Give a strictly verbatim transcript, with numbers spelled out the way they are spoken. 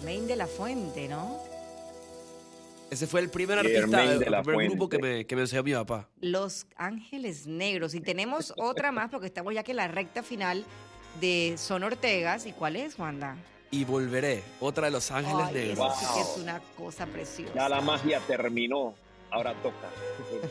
Germain de la Fuente, ¿no? Ese fue el primer Germain artista, el de la primer grupo que Fuente. me, que me enseñó mi papá. Los Ángeles Negros. Y tenemos otra más porque estamos ya que en la recta final de Son Ortegas. ¿Y cuál es, Wanda? Y volveré, otra de Los Ángeles Ay, Negros. eso sí que Wow. es una cosa preciosa. Ya la magia terminó. Ahora toca.